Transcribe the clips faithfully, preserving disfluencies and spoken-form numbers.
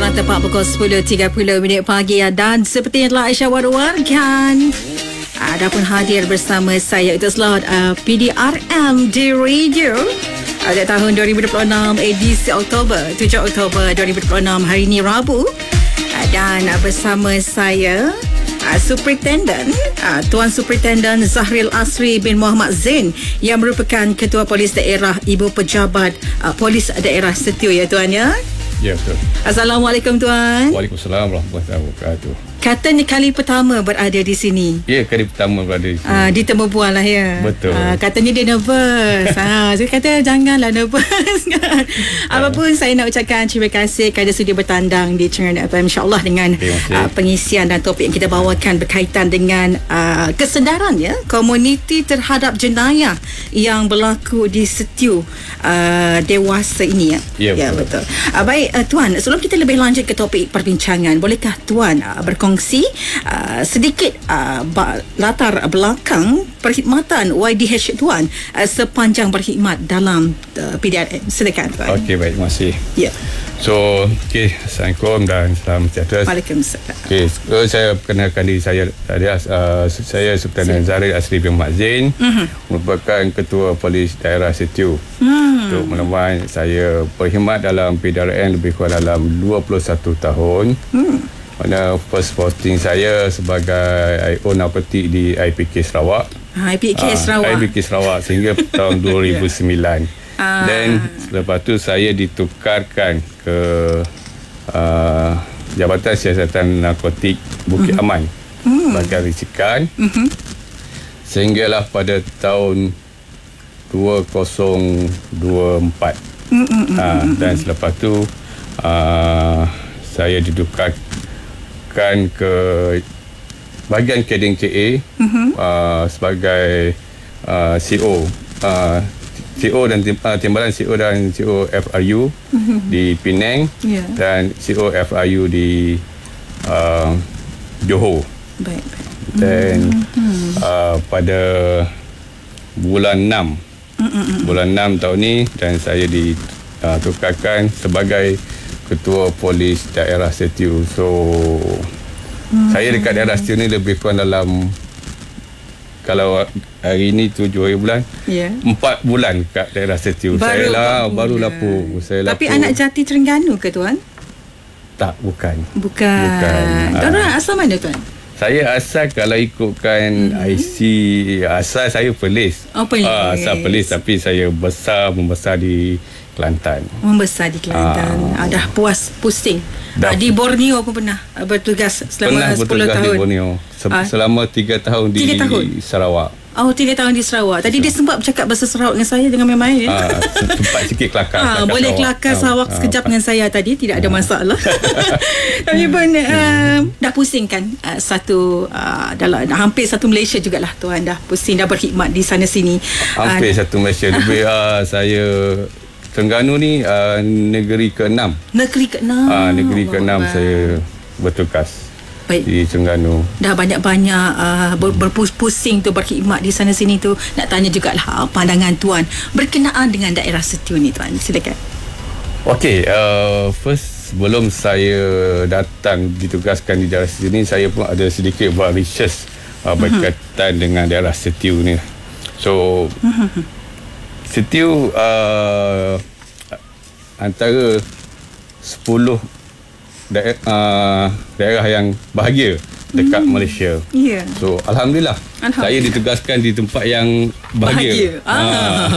Tepat tepat pukul sepuluh tiga puluh minit pagi ya. Dan seperti yang telah Aisyah war-warkan, ada pun hadir bersama saya untuk slot uh, P D R M di radio pada tahun dua ribu dua puluh enam, edisi Oktober, tujuh Oktober dua ribu dua puluh enam, hari ini Rabu. Uh, dan uh, bersama saya uh, Superintendent uh, Tuan Superintendent Zahril Asri bin Muhammad Zain, yang merupakan Ketua Polis Daerah Ibu Pejabat uh, Polis Daerah Setiu, ya Tuan ya. Ya, betul. Assalamualaikum Tuan. Waalaikumsalam warahmatullahi wabarakatuh. Katanya kali pertama berada di sini. Ya, kali pertama berada di sini. Uh, di Temu Bual lah ya. Betul. Uh, katanya dia nervous. ha, saya kata janganlah nervous kan. Apapun saya nak ucapkan terima kasih kerana sudi bertandang di Cenderamata F M, insya-Allah dengan uh, pengisian dan topik yang kita bawakan berkaitan dengan uh, kesedaran ya komuniti terhadap jenayah yang berlaku di Setiu uh, dewasa ini ya. Ya, ya betul. betul. Uh, baik uh, Tuan, sebelum kita lebih lanjut ke topik perbincangan, bolehkah Tuan uh, berkongsi uh, sedikit uh, latar belakang perkhidmatan Y D H Tuan uh, sepanjang berkhidmat dalam uh, P D R M? Silakan Tuan. Okey, baik, terima kasih. Ya. So, okey, Assalamualaikum dan salam sejahtera. Waalaikumsalam. Okey, so, saya perkenalkan diri saya tadi. Uh, saya Superintendent Zahril Asri bin Muhammad Zain, uh-huh. merupakan Ketua Polis Daerah Setiu. Hmm. Untuk menemukan saya berkhidmat dalam P D R M lebih kurang dalam dua puluh satu tahun. Hmm. Mana first posting saya sebagai I O narkotik di I P K Sarawak. Ha, I P K Sarawak. I P K Sarawak sehingga tahun dua ribu sembilan. Dan selepas tu saya ditukarkan ke uh, Jabatan Siasatan Narkotik Bukit uh-huh. Aman uh-huh. sebagai risikan. Uh-huh. Sehinggalah pada tahun dua ribu dua puluh empat. Uh-huh. Uh, dan selepas tu uh, saya ditukarkan ke bahagian Keding K A uh-huh. uh, sebagai uh, C O uh, C O dan tim, uh, timbalan C O dan C O F R U uh-huh. di Penang, yeah. dan C O F R U di uh, Johor. Baik. Dan uh-huh. uh, pada bulan enam uh-huh. bulan enam tahun ni, dan saya ditukarkan uh, sebagai Ketua Polis Daerah Setiu. So hmm. saya dekat daerah Setiu ni lebih kurang dalam, kalau hari ni tujuh hari bulan, yeah. empat bulan kat daerah Setiu. Baru saya lah baru lapuk. Saya Tapi lapuk. Anak jati Terengganu ke Tuan? Tak, bukan. Bukan. Bukan. Tuan uh, asal mana Tuan? Saya asal kalau ikutkan mm-hmm. I C, asal saya Perlis. Oh, Perlis. Uh, asal Perlis, tapi saya besar membesar di Kelantan. Membesar di Kelantan. Ah. Dah puas pusing. Dah. Di Borneo pun pernah bertugas selama pernah sepuluh tahun. Di Borneo. Se- ah. Selama tiga tahun di tiga tahun. Sarawak. Oh, tiga tahun di Sarawak. Tadi so. dia sempat bercakap bahasa Sarawak dengan saya dengan main-main. Ya? Ah, sempat sikit kelakar. Ah, boleh kelakar Sarawak ah. sekejap ah. dengan saya tadi. Tidak ada masalah. Tapi pun uh, dah pusing kan. Uh, satu, uh, dalam, hampir satu Malaysia jugalah Tuan. Dah pusing, dah berkhidmat di sana-sini. Hampir uh, satu Malaysia. Lebih uh, saya... Terengganu ni uh, negeri keenam. Negeri keenam. Uh, negeri oh, keenam Allah. Saya bertugas. Baik. Di Terengganu. Dah banyak-banyak uh, ber- berpusing tu berkhidmat di sana sini tu. Nak tanya jugalah uh, pandangan Tuan berkenaan dengan daerah Setiu ni Tuan. Silakan. Okey, uh, first sebelum saya datang ditugaskan di daerah Setiu ni, saya pun ada sedikit buat research uh, berkaitan uh-huh. dengan daerah Setiu ni. So uh-huh. Setiu uh, antara sepuluh daerah, uh, daerah yang bahagia dekat hmm. Malaysia. Yeah. So Alhamdulillah, Alhamdulillah saya ditugaskan di tempat yang bahagia. Bahagia. Ah.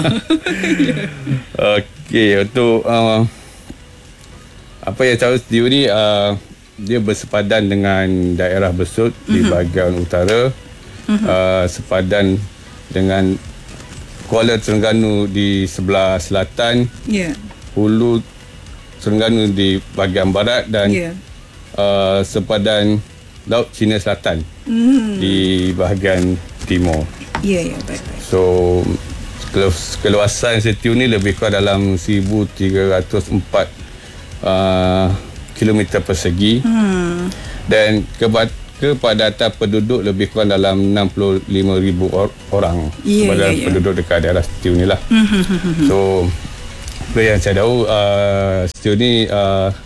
Okey, untuk uh, apa yang tahu Setiu ni, uh, dia bersepadan dengan daerah Besut uh-huh. di bahagian utara, uh-huh. uh, sepadan dengan Kuala Terengganu di sebelah selatan, yeah. Hulu Terengganu di bahagian barat, dan yeah. uh, sepadan Laut Cina Selatan mm. di bahagian timur. Ya, yeah, ya, yeah, baik-baik. So keluasan Setiu ni lebih kurang dalam seribu tiga ratus empat uh, kilometer persegi, hmm. dan kebat kepadatan penduduk lebih kurang dalam enam puluh lima ribu or- orang yeah, kepadatan yeah, yeah. penduduk dekat daerah Setiu ni lah. So apa yang saya tahu, uh, Setiu ni uh,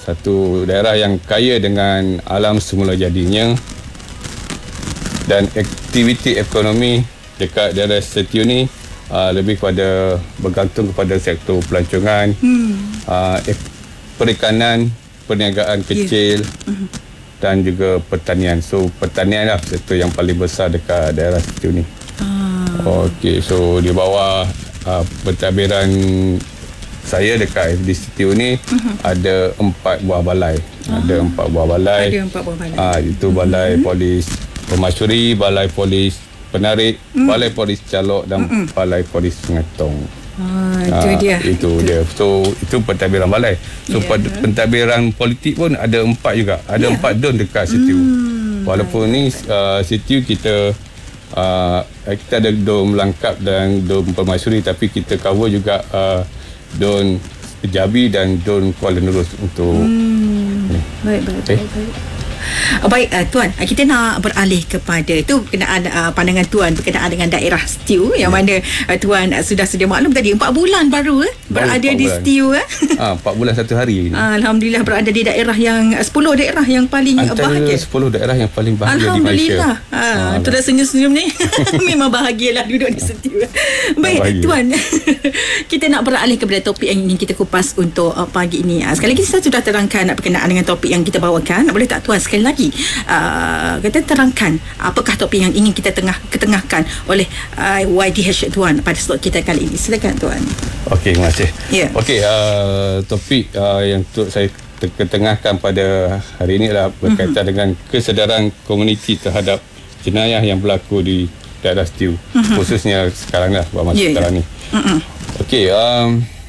satu daerah yang kaya dengan alam semula jadinya dan aktiviti ekonomi dekat daerah Setiu ni uh, lebih kepada bergantung kepada sektor pelancongan, hmm. uh, perikanan, perniagaan kecil yeah. uh-huh. dan juga pertanian. So pertanian lah sektor yang paling besar dekat daerah Setiu ni. Ah. Okey, so di bawah uh, pentadbiran saya dekat F D Setiu ni uh-huh. ada empat buah balai. Uh-huh. Ada empat buah balai. Ada empat buah balai. Ah, itu balai uh-huh. polis Pemasyuri, balai polis Penarik, uh-huh. balai polis Calok dan uh-huh. balai polis Sungai Tong. Ah, itu ah, dia. Itu, itu dia. So itu pentadbiran balai. So yeah. pentadbiran politik pun ada empat juga. Ada yeah. empat don dekat Setiu. Hmm, Walaupun baik. ni uh, Setiu kita uh, kita ada don Melangkap dan don Pemasyuri, tapi kita cover juga uh, don Jabi dan don Kuala Nerus untuk hmm. baik baik okay. baik, baik. Oh, baik uh, Tuan, uh, kita nak beralih kepada itu berkenaan uh, pandangan Tuan berkenaan dengan daerah Setiu yang yeah. mana uh, Tuan uh, sudah sedia maklum tadi empat bulan baru eh, baru berada di bulan. Setiu eh. Ah, empat bulan satu hari ni. Alhamdulillah berada di daerah yang uh, sepuluh daerah yang paling antara bahagia. sepuluh daerah yang paling bahagia di Malaysia. Alhamdulillah. Ah, tu dah senyum-senyum ni. Memang bahagialah duduk di Setiu. Baik bahagia. Tuan, kita nak beralih kepada topik yang ingin kita kupas untuk uh, pagi ini. Uh, sekali lagi saya sudah terangkan uh, berkenaan dengan topik yang kita bawakan. Boleh tak Tuan sekali lagi uh, kita terangkan apakah topik yang ingin kita tengah ketengahkan oleh uh, Y D H Tuan pada slot kita kali ini. Silakan Tuan. Okey, terima kasih. Yeah. Okey, uh, topik uh, yang untuk saya ketengahkan pada hari ini adalah berkaitan uh-huh. dengan kesedaran komuniti terhadap jenayah yang berlaku di daerah Setiu, uh-huh. khususnya sekarang lah, buat masa yeah, sekarang yeah. ni. Uh-huh. Okey, um,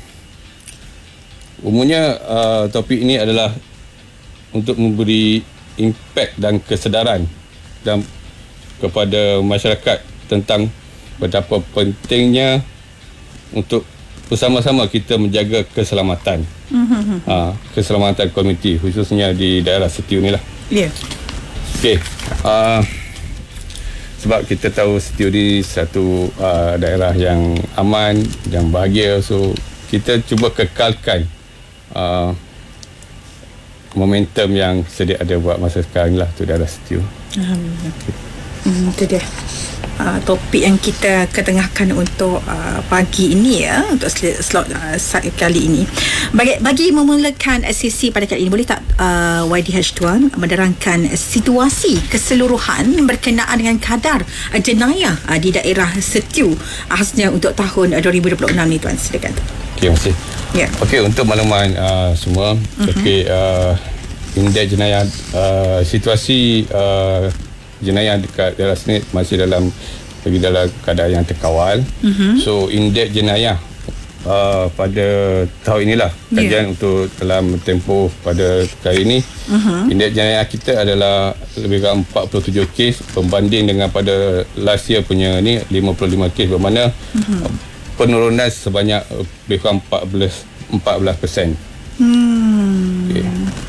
umumnya uh, topik ini adalah untuk memberi impak dan kesedaran dan kepada masyarakat tentang betapa pentingnya untuk bersama-sama kita menjaga keselamatan mm-hmm. ha, keselamatan komuniti khususnya di daerah Setiu ni lah. Ya. Yeah. Okey. Uh, sebab kita tahu Setiu ni satu uh, daerah yang aman, yang bahagia, so kita cuba kekalkan uh, momentum yang sedia ada buat masa sekarang lah tu daerah Setiu. Alhamdulillah. Hmm, itu dia uh, topik yang kita ketengahkan untuk uh, pagi ini ya, untuk slot uh, kali ini. Bagi, bagi memulakan uh, sesi pada kali ini, boleh tak uh, Y D H Tuan menerangkan situasi keseluruhan berkenaan dengan kadar uh, jenayah uh, di daerah Setiu khasnya untuk tahun uh, dua ribu dua puluh enam ni Tuan, silakan. Okey, terima kasih. Yeah. Okey, untuk makluman uh, semua, uh-huh. okey, uh, indeks jenayah, uh, situasi uh, jenayah dekat daerah sini masih dalam lagi dalam keadaan yang terkawal. Uh-huh. So indeks jenayah uh, pada tahun inilah kajian yeah. untuk dalam tempoh pada kali ini, uh-huh. indeks jenayah kita adalah lebih kurang empat puluh tujuh kes berbanding dengan pada last year punya ni lima puluh lima kes, bermakna uh-huh. penurunan sebanyak lebih kurang empat belas peratus. Hmm. Okay.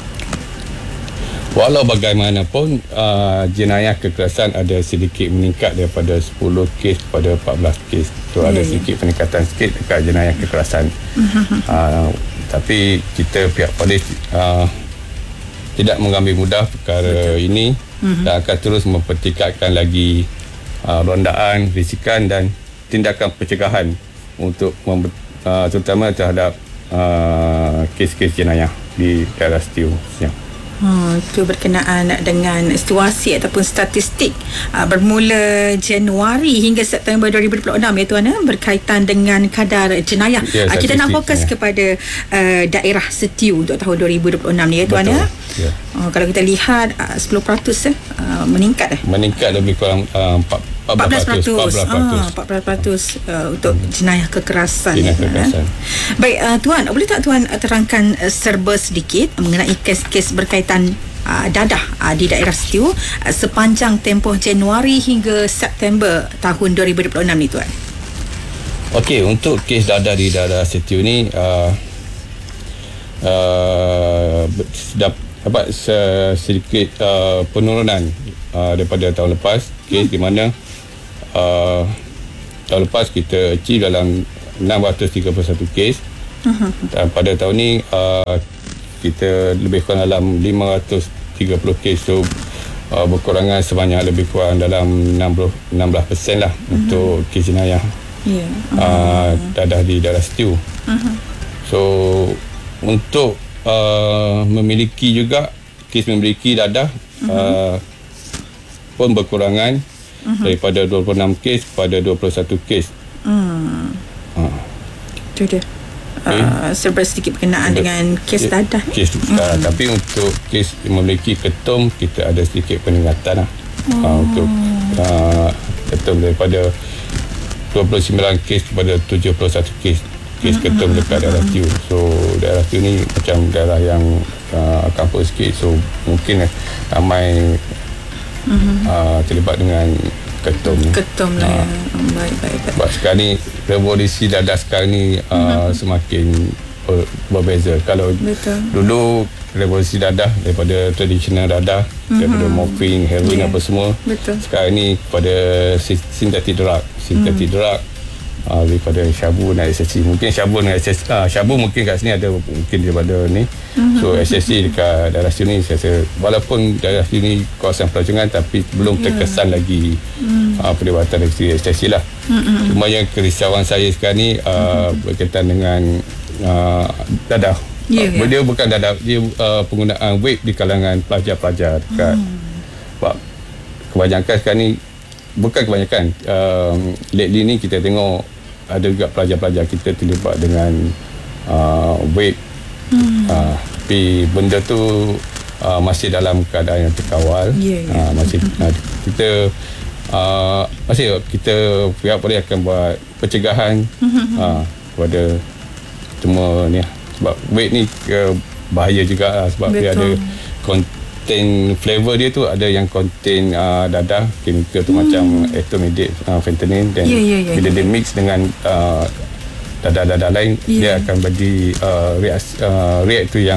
Walau bagaimanapun uh, jenayah kekerasan ada sedikit meningkat daripada sepuluh kes pada empat belas kes. So yeah, ada sedikit yeah. peningkatan sikit dekat jenayah kekerasan. uh, tapi kita pihak polis uh, tidak mengambil mudah perkara Betul. ini uh-huh. dan akan terus mempertingkatkan lagi uh, rondaan, fisikan dan tindakan pencegahan untuk member, uh, terutama terhadap uh, kes-kes jenayah di daerah Setiu. Ya. Hmm, itu berkenaan dengan situasi ataupun statistik uh, bermula Januari hingga September dua ribu dua puluh enam ya Tuan, uh, berkaitan dengan kadar jenayah. Ya, uh, kita nak fokus ya. kepada uh, daerah Setiu untuk tahun dua ribu dua puluh enam ni ya Tuan. Uh. Ya. Uh, kalau kita lihat uh, sepuluh peratus eh, uh, meningkat eh. Meningkat lebih kurang uh, empat belas peratus. empat belas peratus uh, untuk hmm. jenayah kekerasan. Jenayah kekerasan. Uh. Baik uh, Tuan, boleh tak Tuan uh, terangkan uh, serba sedikit mengenai kes-kes berkaitan uh, dadah uh, di daerah Setiu uh, sepanjang tempoh Januari hingga September tahun dua ribu dua puluh enam ni Tuan? Okey, untuk kes dadah di daerah Setiu ni uh, uh, dapat dapat sedikit uh, penurunan uh, daripada tahun lepas, kes hmm. di mana uh, tahun lepas kita achieve dalam enam ratus tiga puluh satu kes, uh-huh. dan pada tahun ni uh, kita lebih kurang dalam lima ratus tiga puluh kes. So uh, berkurangan sebanyak lebih kurang dalam enam puluh, enam belas peratus lah uh-huh. untuk kes jenayah yeah. uh-huh. uh, dadah di daerah situ. Uh-huh. So untuk uh, memiliki juga kes memiliki dadah uh-huh. uh, pun berkurangan uh-huh. daripada dua puluh enam kes pada dua puluh satu kes. Hmm. Uh. Itu dia. Okay. Uh, serba sedikit berkenaan Ber- dengan kes dadah. Kes, mm. uh, tapi untuk kes memiliki ketum, kita ada sedikit peningkatan lah. Oh. Uh, untuk uh, ketum daripada dua puluh sembilan kes kepada tujuh puluh satu kes. Kes mm-hmm. ketum dekat daerah Tiu. So daerah Tiu ni macam daerah yang uh, kampung sikit. So mungkin ramai mm-hmm. uh, terlibat dengan ketum. Ketum lah uh, ya. Baik, baik, baik. Sebab sekarang ni revolusi dadah sekarang ni uh, uh-huh. semakin ber, berbeza. Kalau Betul. dulu revolusi dadah daripada tradisional dadah, uh-huh. daripada morphine, heroin yeah. apa semua. Betul. Sekarang ni kepada sintetik drug, sintetik uh-huh. drug uh, daripada syabu dan ecstasy. Mungkin syabu dan ecstasy, uh, syabu mungkin kat sini ada mungkin daripada ni. Uh-huh. So ecstasy dekat daerah sini saya rasa walaupun daerah sini kawasan pelancungan tapi belum yeah. terkesan lagi uh-huh. uh, perlibatan dari ecstasy lah. Uh-huh. Cuma yang kerisauan saya sekarang ni uh, uh-huh. berkaitan dengan uh, dadah. Yeah, uh, yeah. Dia bukan dadah, dia uh, penggunaan vape di kalangan pelajar-pelajar dekat. Uh-huh. Sebab kebanyakan sekarang ni, bukan kebanyakan, uh, lately ni kita tengok ada juga pelajar-pelajar kita terlibat dengan uh, vape. Hmm. Uh, tapi benda tu uh, masih dalam keadaan yang terkawal. Yeah, yeah. Uh, masih uh, kita uh, masih kita pihak polis akan buat pencegahan uh, kepada semua ni. Sebab vape ni uh, bahaya juga lah, sebab Betul. dia ada konten flavor dia tu ada yang konten uh, dadah, chemical tu hmm. macam ethomedic, uh, fentanyl, dan yeah, yeah, yeah, bila yeah. dia mix dengan uh, dadah-dadah lain yeah. dia akan bagi uh, reaksi, uh, react tu yang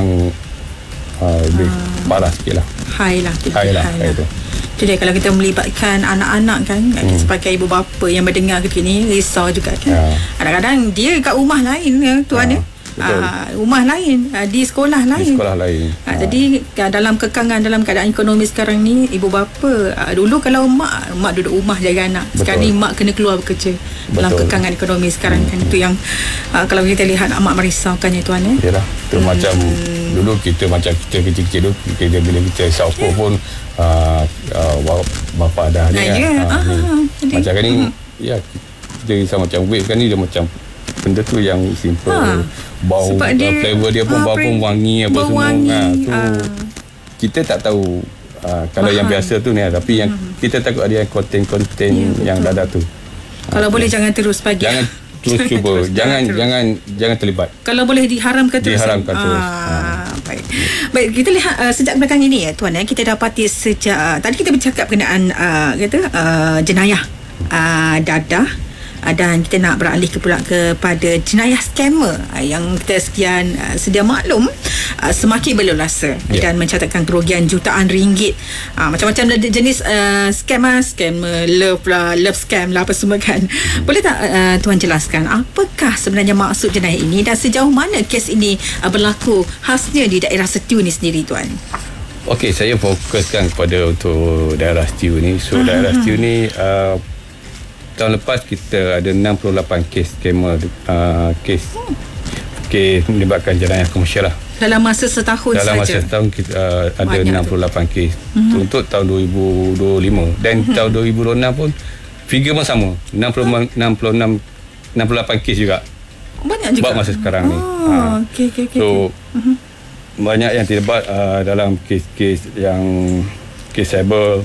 uh, lebih uh, parah sikit lah, high lah high lah, high lah. Itu dia, kalau kita melibatkan anak-anak kan, hmm. sebagai ibu bapa yang mendengar ketika ni risau juga kan. yeah. Kadang-kadang dia kat rumah lain ya, tuan ya. Uh, rumah lain, uh, di sekolah lain, di sekolah lain. Uh, ha. Jadi uh, dalam kekangan, dalam keadaan ekonomi sekarang ni, ibu bapa uh, dulu kalau mak mak duduk rumah jaga anak. Betul. Sekarang ni mak kena keluar bekerja. Betul. Dalam kekangan ekonomi sekarang hmm. kan, itu yang uh, kalau kita lihat amat merisaukannya tuan ya. Yalah, tu hmm. macam dulu kita macam kita kecil-kecil dulu, kita bila kita sahur pun uh, uh, bapa dah ni. Ya, kan? uh, uh, macam kan ni, ya dia sama macam vape kan ni, dia macam benda tu yang simple. Ha. Bau, uh, flavor dia pun ha, bau pun wangi apa semua. Ha, tu uh. kita tak tahu uh, kalau Mahal. yang biasa tu ni, tapi yang hmm. kita takut ada yang konten-konten yeah, yang dadah tu. Kalau ha, boleh jangan terus bagi. Jangan terus cuba. terus, jangan terus. jangan jangan terlibat. Kalau boleh diharamkan terus. Diharamkan terus. Ah, ha. Baik. Baik, kita lihat uh, sejak belakangan ini ya tuan ya, kita dapati sejak uh, tadi kita bercakap berkenaan uh, kata uh, jenayah uh, dadah. Dan kita nak beralih ke pula kepada jenayah scammer yang kita sekian uh, sedia maklum uh, semakin berleluasa yeah. dan mencatatkan kerugian jutaan ringgit. Uh, macam-macam jenis uh, scam lah, scammer love lah, love scam lah apa semua kan. Boleh tak uh, tuan jelaskan apakah sebenarnya maksud jenayah ini dan sejauh mana kes ini uh, berlaku khasnya di daerah Setiu ni sendiri tuan? Okey, saya fokuskan kepada untuk daerah Setiu ni. So uh-huh. daerah Setiu ni uh, tahun lepas kita ada enam puluh lapan kes scammer, uh, kes kes melibatkan jenayah komersial lah. Dalam masa setahun Dalam saja? Dalam masa setahun kita uh, ada Banyak enam puluh lapan kes uh-huh. untuk tahun dua ribu dua puluh lima. Dan uh-huh. tahun dua ribu dua puluh enam pun figure pun sama, enam puluh enam, enam puluh enam, enam puluh lapan kes juga. Banyak juga? Buat masa sekarang oh, ni. Ha. Okay, okay, okay, so uh-huh. banyak yang terlibat uh, dalam kes-kes yang kes cyber,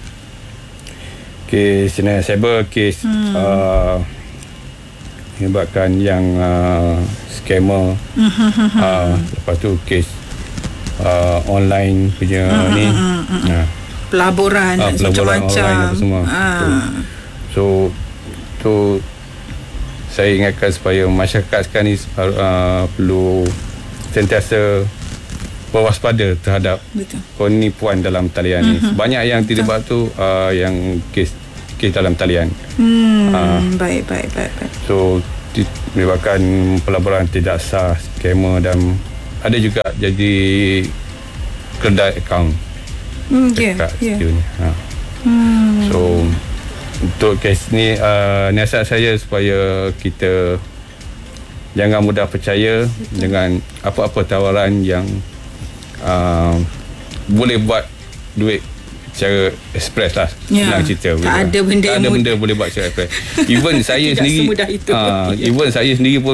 kes jenayah cyber, kes hmm. uh, melibatkan yang uh, scammer, uh, lepas tu kes uh, online punya uh, ni, uh, pelaburan, uh, pelaburan macam-macam online apa semua. Uh. So, so saya ingatkan supaya masyarakat sekarang ni uh, perlu sentiasa berwaspada terhadap Betul. penipuan dalam talian uh-huh. ni. Banyak yang terlibat tu uh, yang kes kes dalam talian. Hmm, uh, baik, baik, baik, baik. So, melibatkan pelaburan tidak sah, scammer dan ada juga jadi kedai akaun Hmm, ya. dekat Ya. situ ni. Ha. Hmm. So untuk kes ni uh, nasihat saya supaya kita jangan mudah percaya Betul. dengan apa-apa tawaran yang uh, boleh buat duit secara express lah. Ya. Senang cerita. Tak ada benda tak yang ada mud- benda boleh buat secara express. Even saya Tidak sendiri semudah itu. uh, Ya. even saya sendiri pun